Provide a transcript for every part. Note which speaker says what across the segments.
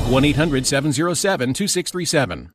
Speaker 1: 1-800-707-2637.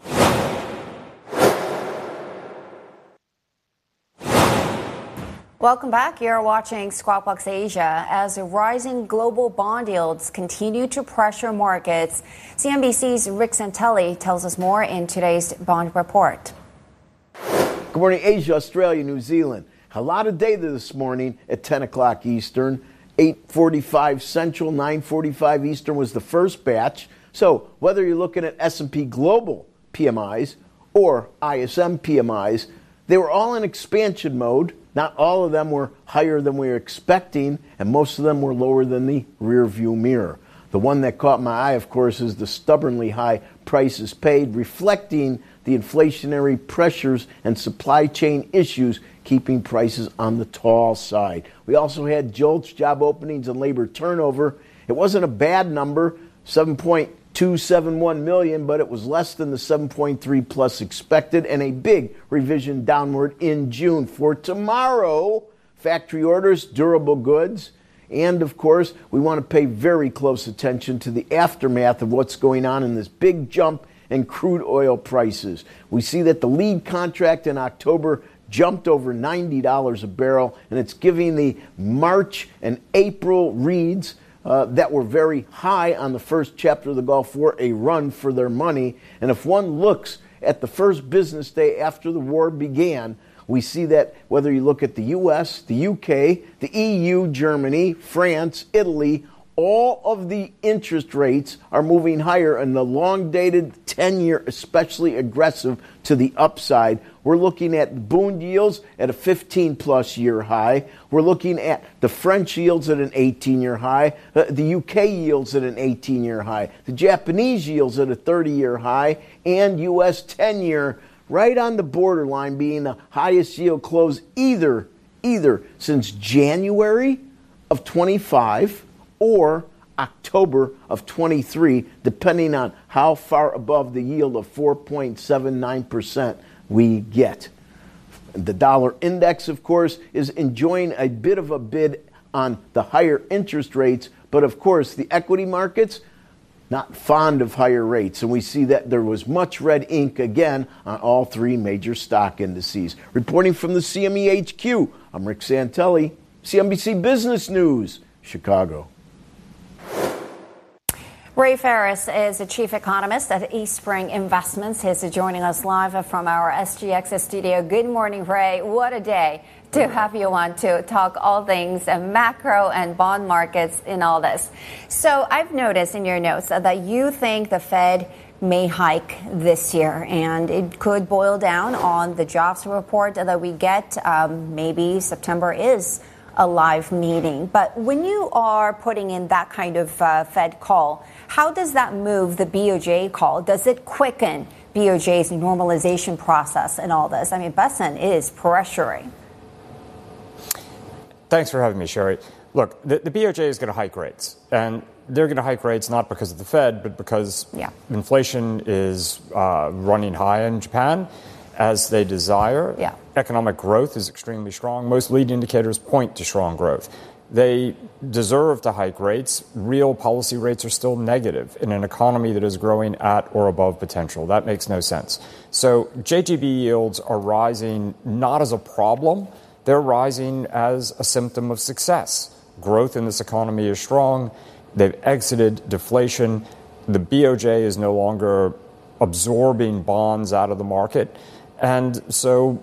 Speaker 2: Welcome back. You're watching Squawk Box Asia. As rising global bond yields continue to pressure markets, CNBC's Rick Santelli tells us more in today's bond report.
Speaker 3: Good morning, Asia, Australia, New Zealand. A lot of data this morning at 10 o'clock Eastern, 8:45 Central, 9:45 Eastern was the first batch. So whether you're looking at S&P Global PMIs or ISM PMIs, they were all in expansion mode. Not all of them were higher than we were expecting, and most of them were lower than the rear view mirror. The one that caught my eye, of course, is the stubbornly high prices paid, reflecting the inflationary pressures and supply chain issues keeping prices on the tall side. We also had JOLTS, job openings, and labor turnover. It wasn't a bad number, 7.271 million, but it was less than the 7.3 plus expected, and a big revision downward in June. For tomorrow, factory orders, durable goods, and of course, we want to pay very close attention to the aftermath of what's going on in this big jump in crude oil prices. We see that the lead contract in October jumped over $90 a barrel, and it's giving the March and April reads that were very high on the first chapter of the Gulf War a run for their money. And if one looks at the first business day after the war began, we see that whether you look at the U.S., the U.K., the EU, Germany, France, Italy, all of the interest rates are moving higher, and the long-dated 10-year especially aggressive to the upside. We're looking at bond yields at a 15-plus year high. We're looking at the French yields at an 18-year high, the UK yields at an 18-year high, the Japanese yields at a 30-year high, and U.S. 10-year right on the borderline being the highest yield close either since January of 25 or October of 23, depending on how far above the yield of 4.79% we get. The dollar index, of course, is enjoying a bit of a bid on the higher interest rates, but of course the equity markets, not fond of higher rates. And we see that there was much red ink again on all three major stock indices. Reporting from the CME HQ, I'm Rick Santelli, CNBC Business News, Chicago.
Speaker 2: Ray Ferris is the chief economist at Eastspring Investments. He's joining us live from our SGX studio. Good morning, Ray. What a day to have you on to talk all things macro and bond markets in all this. So I've noticed in your notes that you think the Fed may hike this year, and it could boil down on the jobs report that we get. Maybe September is a live meeting. But when you are putting in that kind of Fed call, how does that move the BOJ call? Does it quicken BOJ's normalization process and all this? I mean, Bessent is pressuring.
Speaker 4: Thanks for having me, Sherry. Look, the BOJ is going to hike rates, and they're going to hike rates not because of the Fed, but because inflation is running high in Japan, as they desire. Economic growth is extremely strong. Most lead indicators point to strong growth. They deserve to hike rates. Real policy rates are still negative in an economy that is growing at or above potential. That makes no sense. So JGB yields are rising not as a problem. They're rising as a symptom of success. Growth in this economy is strong. They've exited deflation. The BOJ is no longer absorbing bonds out of the market. And so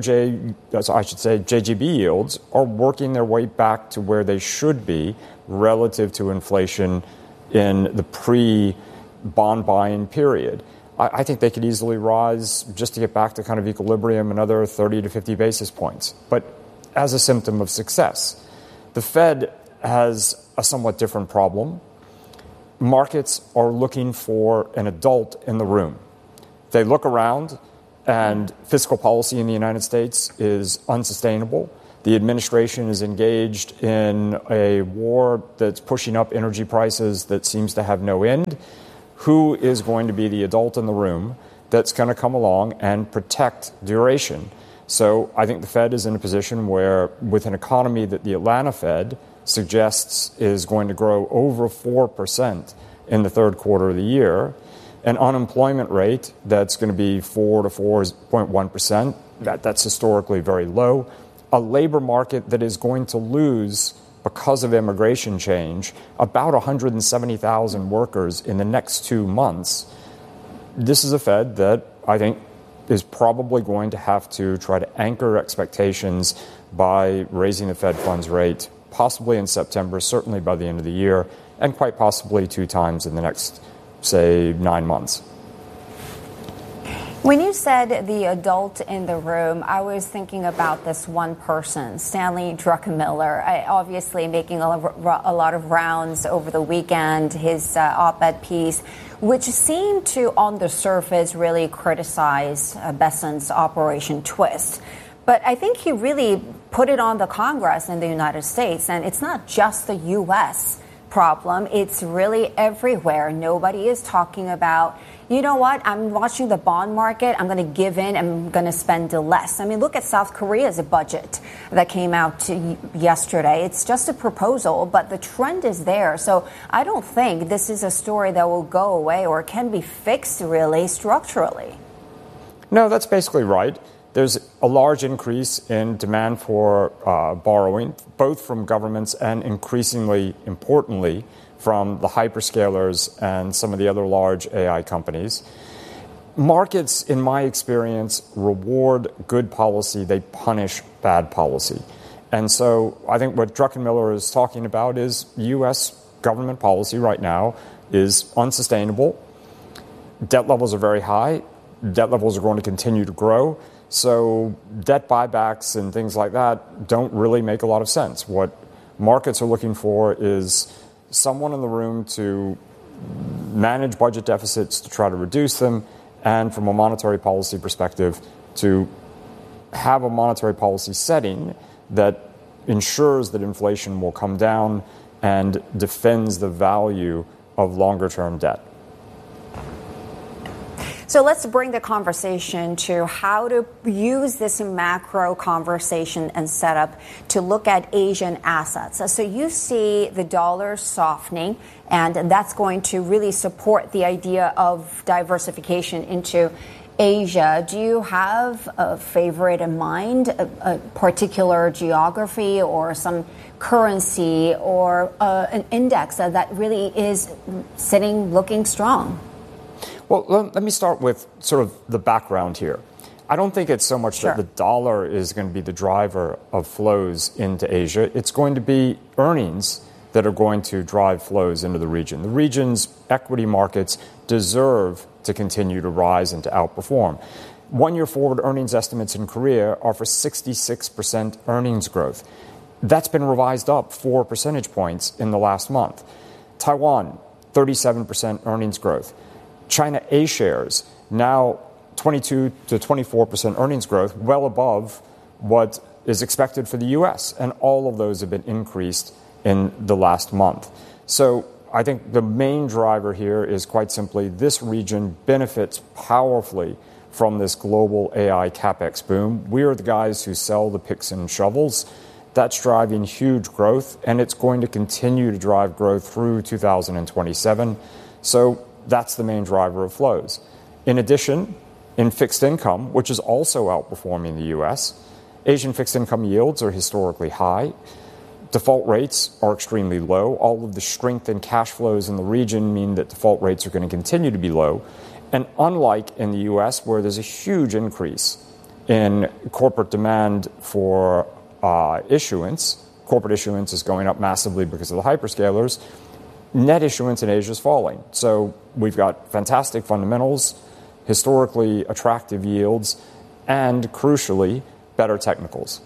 Speaker 4: JGB yields are working their way back to where they should be relative to inflation in the pre-bond buying period. I think they could easily rise just to get back to kind of equilibrium, another 30 to 50 basis points, but as a symptom of success. The Fed has a somewhat different problem. Markets are looking for an adult in the room. They look around, and fiscal policy in the United States is unsustainable. The administration is engaged in a war that's pushing up energy prices that seems to have no end. Who is going to be the adult in the room that's going to come along and protect duration? So I think the Fed is in a position where, with an economy that the Atlanta Fed suggests is going to grow over 4% in the third quarter of the year, an unemployment rate that's going to be 4 to 4.1%. That's historically very low. A labor market that is going to lose, because of immigration change, about 170,000 workers in the next 2 months. This is a Fed that I think is probably going to have to try to anchor expectations by raising the Fed funds rate, possibly in September, certainly by the end of the year, and quite possibly 2 times in the next, say, 9 months.
Speaker 2: When you said the adult in the room, I was thinking about this one person, Stanley Druckenmiller, obviously making a lot of rounds over the weekend, his op-ed piece, which seemed to, on the surface, really criticize Besson's Operation Twist. But I think he really put it on the Congress in the United States, and it's not just the U.S. problem. It's really everywhere. Nobody is talking about, you know what, I'm watching the bond market, I'm going to give in, I'm going to spend less. I mean, look at South Korea's budget that came out yesterday. It's just a proposal, but the trend is there. So I don't think this is a story that will go away or can be fixed really structurally.
Speaker 4: No, that's basically right. There's a large increase in demand for borrowing, both from governments and increasingly importantly from the hyperscalers and some of the other large AI companies. Markets, in my experience, reward good policy. They punish bad policy. And so I think what Druckenmiller is talking about is U.S. government policy right now is unsustainable. Debt levels are very high. Debt levels are going to continue to grow. So debt buybacks and things like that don't really make a lot of sense. What markets are looking for is someone in the room to manage budget deficits, to try to reduce them, and from a monetary policy perspective, to have a monetary policy setting that ensures that inflation will come down and defends the value of longer-term debt.
Speaker 2: So let's bring the conversation to how to use this macro conversation and setup to look at Asian assets. So you see the dollar softening, and that's going to really support the idea of diversification into Asia. Do you have a favorite in mind, a particular geography or some currency or an index that really is looking strong?
Speaker 4: Well, let me start with sort of the background here. I don't think it's so much that the dollar is going to be the driver of flows into Asia. It's going to be earnings that are going to drive flows into the region. The region's equity markets deserve to continue to rise and to outperform. 1-year forward earnings estimates in Korea are for 66% earnings growth. That's been revised up 4 percentage points in the last month. Taiwan, 37% earnings growth. China A shares, now 22 to 24% earnings growth, well above what is expected for the U.S. And all of those have been increased in the last month. So I think the main driver here is quite simply this region benefits powerfully from this global AI capex boom. We are the guys who sell the picks and shovels. That's driving huge growth, and it's going to continue to drive growth through 2027. So that's the main driver of flows. In addition, in fixed income, which is also outperforming the U.S., Asian fixed income yields are historically high. Default rates are extremely low. All of the strength in cash flows in the region mean that default rates are going to continue to be low. And unlike in the U.S., where there's a huge increase in corporate demand for issuance, corporate issuance is going up massively because of the hyperscalers, net issuance in Asia is falling. So we've got fantastic fundamentals, historically attractive yields, and crucially, better technicals.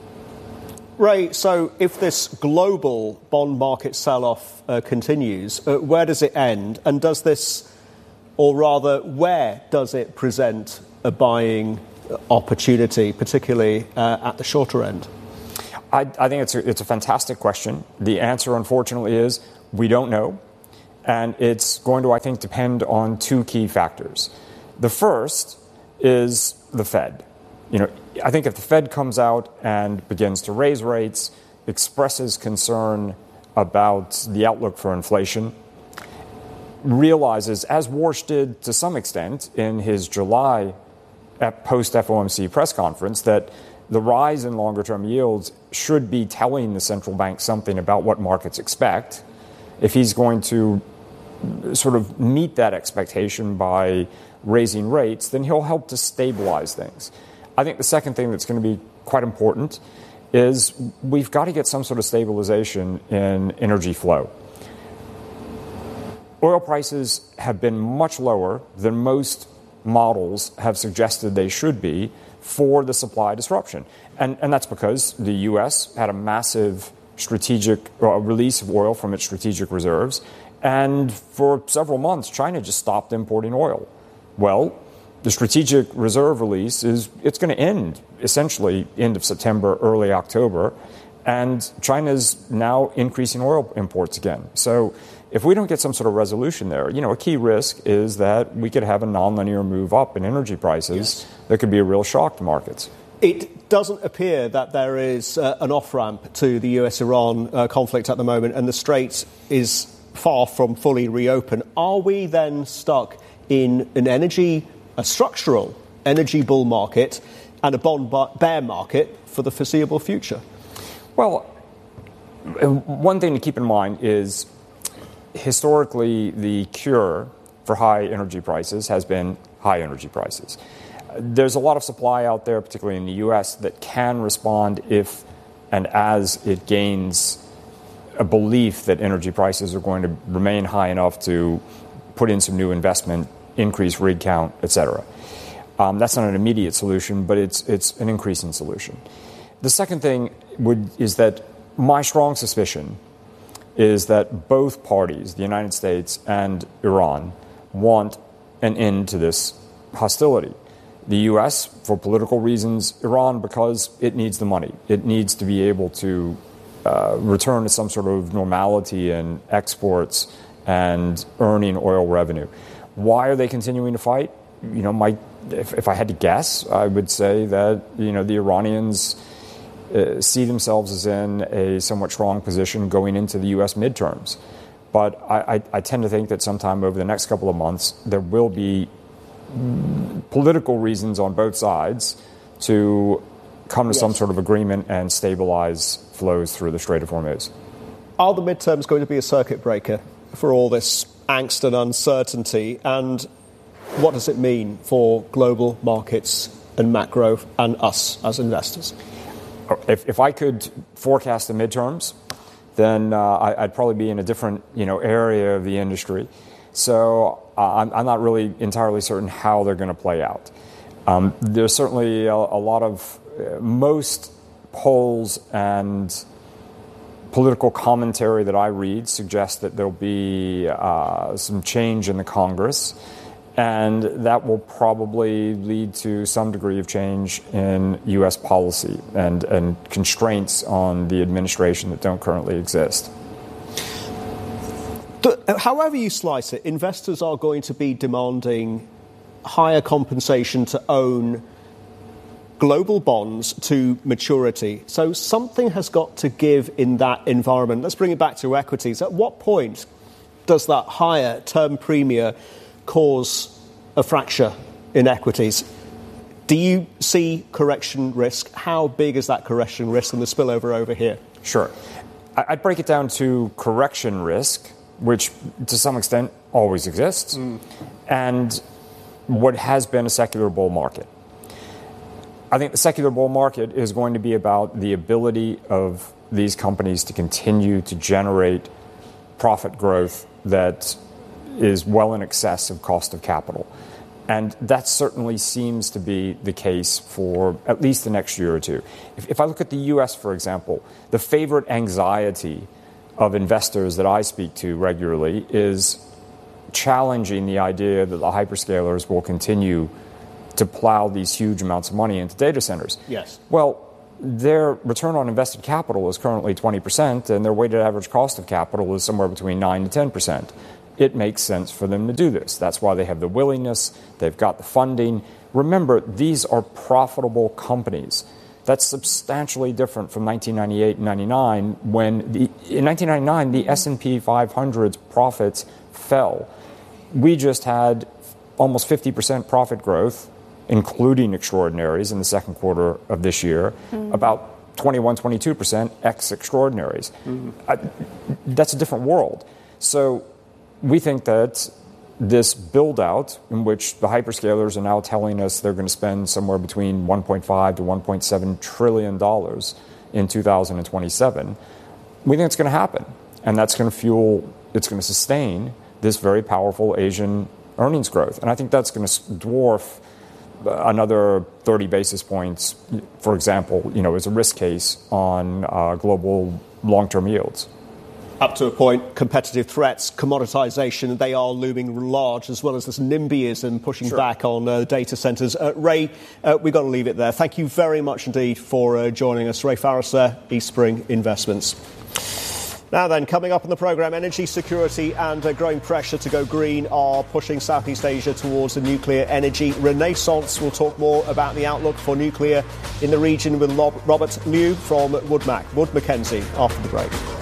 Speaker 5: Ray, so if this global bond market sell-off continues, where does it end? And does this, or rather, where does it present a buying opportunity, particularly at the shorter end?
Speaker 4: I think it's a fantastic question. The answer, unfortunately, is we don't know. And it's going to, I think, depend on 2 key factors. The first is the Fed. I think if the Fed comes out and begins to raise rates, expresses concern about the outlook for inflation, realizes, as Warsh did to some extent in his July post-FOMC press conference, that the rise in longer-term yields should be telling the central bank something about what markets expect. If he's going to sort of meet that expectation by raising rates, then he'll help to stabilize things. I think the second thing that's going to be quite important is we've got to get some sort of stabilization in energy flow. Oil prices have been much lower than most models have suggested they should be for the supply disruption. And that's because the U.S. had a massive strategic release of oil from its strategic reserves. And for several months, China just stopped importing oil. Well, the strategic reserve release it's going to end essentially end of September, early October. And China's now increasing oil imports again. So if we don't get some sort of resolution there, a key risk is that we could have a nonlinear move up in energy prices that could be a real shock to markets.
Speaker 5: It doesn't appear that there is an off-ramp to the US-Iran conflict at the moment, and the Strait is far from fully reopened. Are we then stuck in a structural energy bull market and a bond bear market for the foreseeable future?
Speaker 4: Well, one thing to keep in mind is historically the cure for high energy prices has been high energy prices. There's a lot of supply out there, particularly in the U.S., that can respond if and as it gains a belief that energy prices are going to remain high enough to put in some new investment, increase rig count, et cetera. That's not an immediate solution, but it's an increasing solution. The second thing is that my strong suspicion is that both parties, the United States and Iran, want an end to this hostility. The U.S. for political reasons, Iran because it needs the money. It needs to be able to return to some sort of normality in exports and earning oil revenue. Why are they continuing to fight? If I had to guess, I would say that the Iranians see themselves as in a somewhat strong position going into the U.S. midterms. But I tend to think that sometime over the next couple of months, there will be political reasons on both sides to come to some sort of agreement and stabilize flows through the Strait of Hormuz.
Speaker 5: Are the midterms going to be a circuit breaker for all this angst and uncertainty? And what does it mean for global markets and macro and us as investors?
Speaker 4: If I could forecast the midterms, then I'd probably be in a different area of the industry. So I'm not really entirely certain how they're going to play out. There's certainly a lot of most polls and political commentary that I read suggest that there'll be some change in the Congress, and that will probably lead to some degree of change in U.S. policy and constraints on the administration that don't currently exist.
Speaker 5: However you slice it, investors are going to be demanding higher compensation to own global bonds to maturity. So something has got to give in that environment. Let's bring it back to equities. At what point does that higher term premium cause a fracture in equities? Do you see correction risk? How big is that correction risk and the spillover over here?
Speaker 4: Sure. I'd break it down to correction risk, which to some extent always exists, and what has been a secular bull market. I think the secular bull market is going to be about the ability of these companies to continue to generate profit growth that is well in excess of cost of capital. And that certainly seems to be the case for at least the next year or two. If I look at the U.S., for example, the favorite anxiety of investors that I speak to regularly is challenging the idea that the hyperscalers will continue to plow these huge amounts of money into data centers.
Speaker 5: Yes.
Speaker 4: Well, their return on invested capital is currently 20%, and their weighted average cost of capital is somewhere between 9 to 10%. It makes sense for them to do this. That's why they have the willingness. They've got the funding. Remember, these are profitable companies. That's substantially different from 1998 and 99 when in 1999, the S&P 500's profits fell. we just had almost 50% profit growth, including extraordinaries, in the second quarter of this year, about 22% ex extraordinaries. That's a different world. So we think that this build-out, in which the hyperscalers are now telling us they're going to spend somewhere between $1.5 to $1.7 trillion in 2027, we think it's going to happen. And that's going to fuel, it's going to sustain this very powerful Asian earnings growth. And I think that's going to dwarf another 30 basis points, for example, as a risk case on global long-term yields.
Speaker 5: Up to a point, competitive threats, commoditization, they are looming large, as well as this NIMBYism pushing back on data centers. Ray, we've got to leave it there. Thank you very much indeed for joining us. Ray Farrister, Eastspring Investments. Now then, coming up on the programme, energy security and growing pressure to go green are pushing Southeast Asia towards a nuclear energy renaissance. We'll talk more about the outlook for nuclear in the region with Robert Liu from Wood Mackenzie after the break.